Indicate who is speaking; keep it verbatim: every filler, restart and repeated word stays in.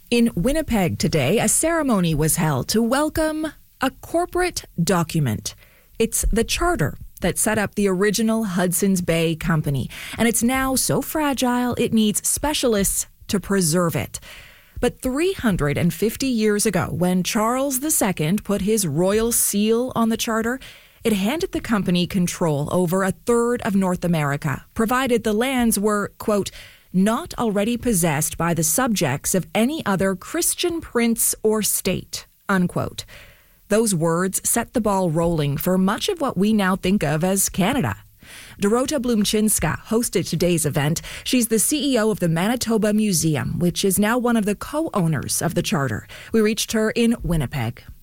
Speaker 1: In Winnipeg today, a ceremony was held to welcome a corporate document. It's the charter that set up the original Hudson's Bay Company, and it's now so fragile it needs specialists to preserve it. But three hundred fifty years ago, when Charles the Second put his royal seal on the charter, it handed the company control over a third of North America, provided the lands were, quote, not already possessed by the subjects of any other Christian prince or state, unquote. Those words set the ball rolling for much of what we now think of as Canada. Dorota Blumczynska hosted today's event. She's the C E O of the Manitoba Museum, which is now one of the co-owners of the charter. We reached her in Winnipeg.